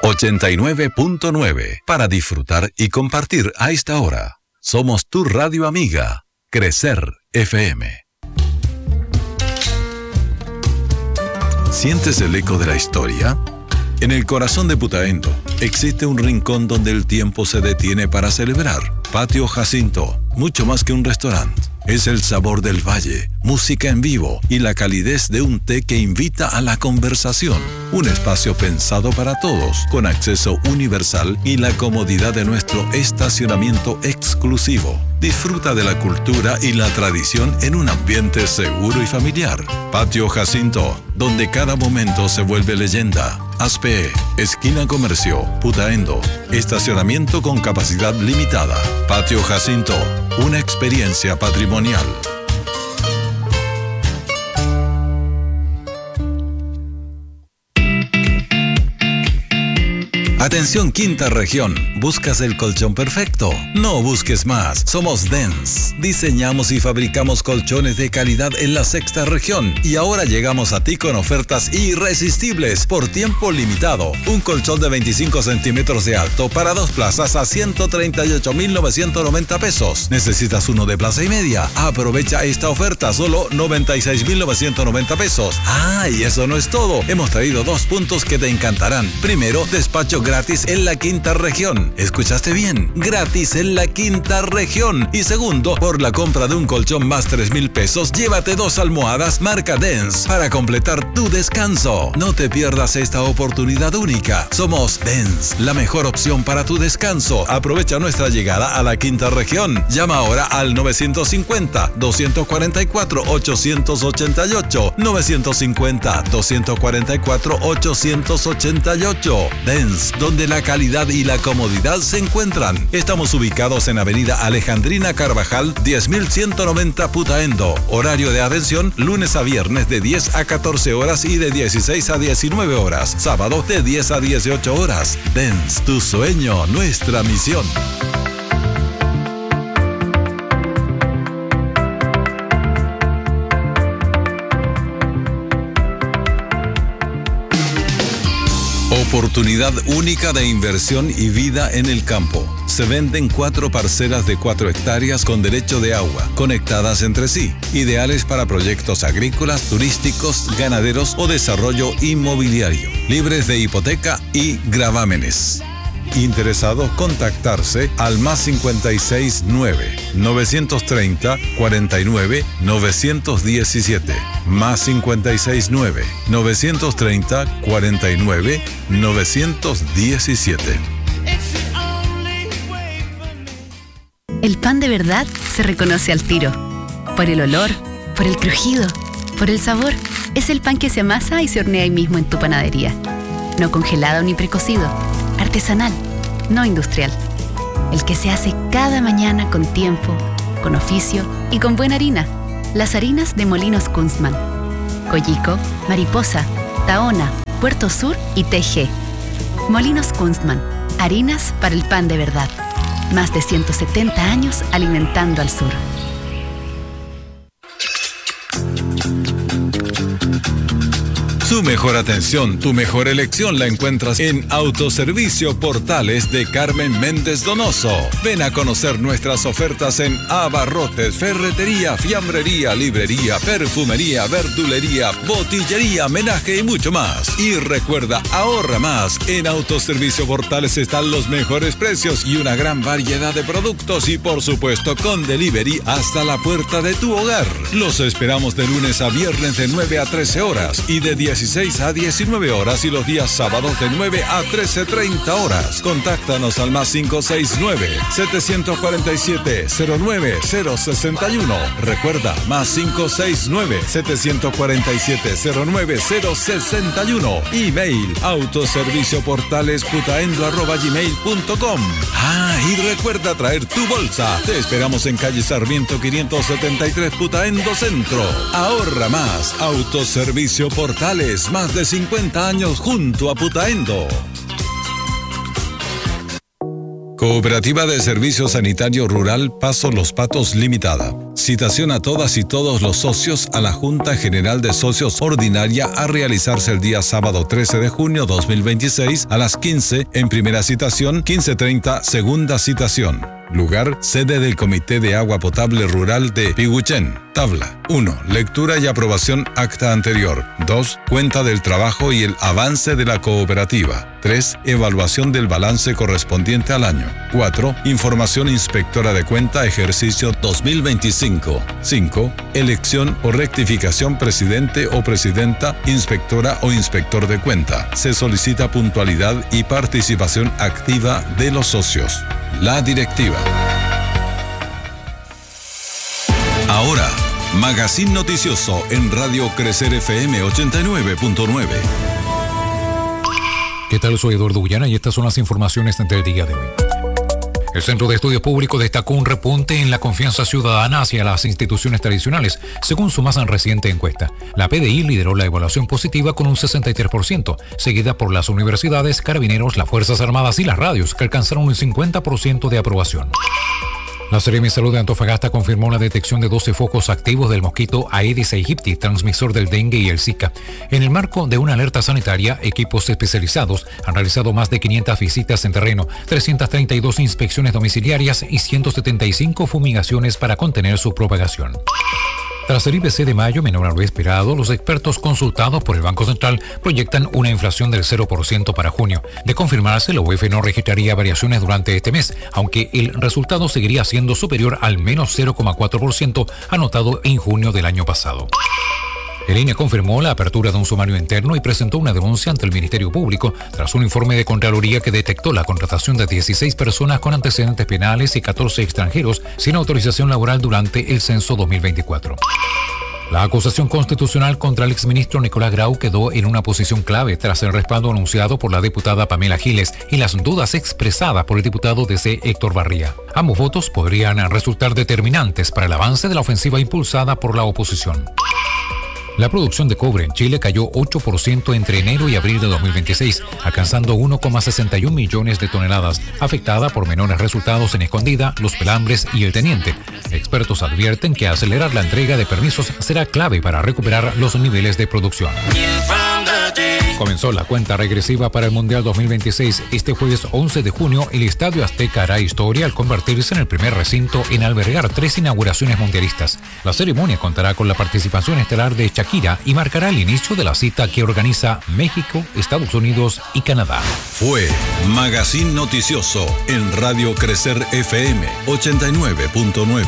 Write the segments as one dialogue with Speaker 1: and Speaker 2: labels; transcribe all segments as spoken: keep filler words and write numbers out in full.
Speaker 1: ochenta y nueve punto nueve para disfrutar y compartir a esta hora. Somos tu radio amiga, Crecer F M. ¿Sientes el eco de la historia? En el corazón de Putaendo existe un rincón donde el tiempo se detiene para celebrar. Patio Jacinto, mucho más que un restaurante. Es el sabor del valle, música en vivo y la calidez de un té que invita a la conversación. Un espacio pensado para todos, con acceso universal y la comodidad de nuestro estacionamiento exclusivo. Disfruta de la cultura y la tradición en un ambiente seguro y familiar. Patio Jacinto, donde cada momento se vuelve leyenda. Aspe, esquina Comercio, Putaendo. Estacionamiento con capacidad limitada. Patio Jacinto, una experiencia patrimonial. Atención Quinta Región, ¿buscas el colchón perfecto? No busques más, somos Dens. Diseñamos y fabricamos colchones de calidad en la sexta región y ahora llegamos a ti con ofertas irresistibles por tiempo limitado. Un colchón de veinticinco centímetros de alto para dos plazas a ciento treinta y ocho mil novecientos noventa pesos. ¿Necesitas uno de plaza y media? Aprovecha esta oferta, solo noventa y seis mil novecientos noventa pesos. Ah, y eso no es todo. Hemos traído dos puntos que te encantarán. Primero, despacho gratis en la quinta región. ¿Escuchaste bien? Gratis en la quinta región. Y segundo, por la compra de un colchón más tres mil pesos, llévate dos almohadas marca Dens para completar tu descanso. No te pierdas esta oportunidad única. Somos Dens, la mejor opción para tu descanso. Aprovecha nuestra llegada a la quinta región. Llama ahora al novecientos cincuenta, doscientos cuarenta y cuatro, ochocientos ochenta y ocho. novecientos cincuenta, doscientos cuarenta y cuatro, ochocientos ochenta y ocho. Dens, donde la calidad y la comodidad se encuentran. Estamos ubicados en Avenida Alejandrina Carvajal, diez mil ciento noventa Putaendo. Horario de atención, lunes a viernes de diez a catorce horas y de dieciséis a diecinueve horas. Sábado de diez a dieciocho horas. Dens, tu sueño, nuestra misión. Oportunidad única de inversión y vida en el campo. Se venden cuatro parcelas de cuatro hectáreas con derecho de agua, conectadas entre sí, ideales para proyectos agrícolas, turísticos, ganaderos o desarrollo inmobiliario, libres de hipoteca y gravámenes. Interesados, contactarse al más cincuenta y seis nueve, novecientos treinta, cuarenta y nueve, novecientos diecisiete. Más cincuenta y seis nueve, novecientos treinta, cuarenta y nueve, novecientos diecisiete.
Speaker 2: El pan de verdad se reconoce al tiro. Por el olor, por el crujido, por el sabor. Es el pan que se amasa y se hornea ahí mismo en tu panadería. No congelado ni precocido. Artesanal, no industrial. El que se hace cada mañana con tiempo, con oficio y con buena harina. Las harinas de Molinos Kunstmann. Coyico, Mariposa, Tahona, Puerto Sur y T G. Molinos Kunstmann. Harinas para el pan de verdad. Más de ciento setenta años alimentando al sur.
Speaker 1: Tu mejor atención, tu mejor elección la encuentras en Autoservicio Portales de Carmen Méndez Donoso. Ven a conocer nuestras ofertas en abarrotes, ferretería, fiambrería, librería, perfumería, verdulería, botillería, menaje y mucho más. Y recuerda, ahorra más. En Autoservicio Portales están los mejores precios y una gran variedad de productos y por supuesto con delivery hasta la puerta de tu hogar. Los esperamos de lunes a viernes de nueve a trece horas y de dieciséis a diecinueve horas y los días sábados de nueve a trece treinta horas. Contáctanos al más cinco seis nueve, siete cuatro siete, cero nueve cero seis uno. Recuerda, más cinco seis nueve, siete cuatro siete, cero nueve cero seis uno. Email autoservicioportalesputaendo arroba gmail punto com. Ah, y recuerda traer tu bolsa. Te esperamos en calle Sarmiento quinientos setenta y tres Putaendo Centro. Ahorra más. Autoservicio Portales. Más de cincuenta años junto a Putaendo. Cooperativa de Servicio Sanitario Rural Paso Los Patos Limitada. Citación a todas y todos los socios a la Junta General de Socios Ordinaria a realizarse el día sábado trece de junio dos mil veintiséis a las quince en primera citación, quince treinta segunda citación. Lugar, sede del Comité de Agua Potable Rural de Piguchen. Tabla. uno. Lectura y aprobación acta anterior. dos. Cuenta del trabajo y el avance de la cooperativa. tres. Evaluación del balance correspondiente al año. cuatro. Información inspectora de cuenta ejercicio dos mil veinticinco. cinco. Elección o rectificación presidente o presidenta, inspectora o inspector de cuenta. Se solicita puntualidad y participación activa de los socios. La directiva. Ahora, Magazine Noticioso en Radio Crecer F M ochenta y nueve punto nueve.
Speaker 3: ¿Qué tal? Soy Eduardo Bullana y estas son las informaciones del día de hoy. El Centro de Estudios Públicos destacó un repunte en la confianza ciudadana hacia las instituciones tradicionales, según su más reciente encuesta. La P D I lideró la evaluación positiva con un sesenta y tres por ciento, seguida por las universidades, carabineros, las Fuerzas Armadas y las radios, que alcanzaron un cincuenta por ciento de aprobación. La Seremi de Salud de Antofagasta confirmó la detección de doce focos activos del mosquito Aedes aegypti, transmisor del dengue y el Zika. En el marco de una alerta sanitaria, equipos especializados han realizado más de quinientas visitas en terreno, trescientas treinta y dos inspecciones domiciliarias y ciento setenta y cinco fumigaciones para contener su propagación. Tras el I P C de mayo menor a lo esperado, los expertos consultados por el Banco Central proyectan una inflación del cero por ciento para junio. De confirmarse, la U E F no registraría variaciones durante este mes, aunque el resultado seguiría siendo superior al menos cero coma cuatro por ciento anotado en junio del año pasado. El I N E confirmó la apertura de un sumario interno y presentó una denuncia ante el Ministerio Público tras un informe de Contraloría que detectó la contratación de dieciséis personas con antecedentes penales y catorce extranjeros sin autorización laboral durante el censo dos mil veinticuatro. La acusación constitucional contra el exministro Nicolás Grau quedó en una posición clave tras el respaldo anunciado por la diputada Pamela Giles y las dudas expresadas por el diputado D C Héctor Barría. Ambos votos podrían resultar determinantes para el avance de la ofensiva impulsada por la oposición. La producción de cobre en Chile cayó ocho por ciento entre enero y abril de dos mil veintiséis, alcanzando uno coma sesenta y uno millones de toneladas, afectada por menores resultados en Escondida, Los Pelambres y El Teniente. Expertos advierten que acelerar la entrega de permisos será clave para recuperar los niveles de producción. Comenzó la cuenta regresiva para el Mundial dos mil veintiséis. Este jueves once de junio, el Estadio Azteca hará historia al convertirse en el primer recinto en albergar tres inauguraciones mundialistas. La ceremonia contará con la participación estelar de Shakira y marcará el inicio de la cita que organiza México, Estados Unidos y Canadá.
Speaker 1: Fue Magazine Noticioso en Radio Crecer F M ochenta y nueve punto nueve.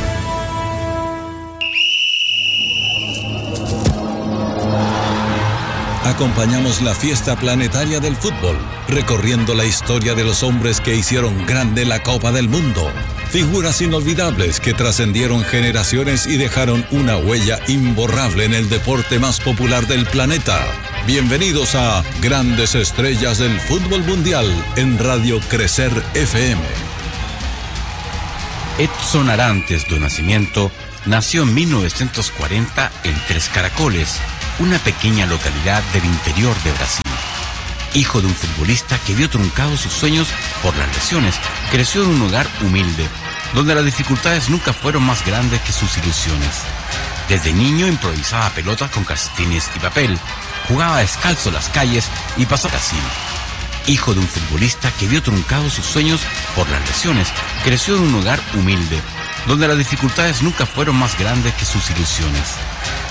Speaker 1: Acompañamos la fiesta planetaria del fútbol, recorriendo la historia de los hombres que hicieron grande la Copa del Mundo. Figuras inolvidables que trascendieron generaciones y dejaron una huella imborrable en el deporte más popular del planeta. Bienvenidos a Grandes Estrellas del Fútbol Mundial en Radio Crecer F M.
Speaker 4: Edson Arantes do Nascimento nació en mil novecientos cuarenta en Tres Caracoles, una pequeña localidad del interior de Brasil. Hijo de un futbolista que vio truncados sus sueños por las lesiones, creció en un hogar humilde, donde las dificultades nunca fueron más grandes que sus ilusiones. Desde niño improvisaba pelotas con calcetines y papel, jugaba descalzo en las calles y pasó a Brasil. Hijo de un futbolista que vio truncados sus sueños por las lesiones, creció en un hogar humilde, donde las dificultades nunca fueron más grandes que sus ilusiones.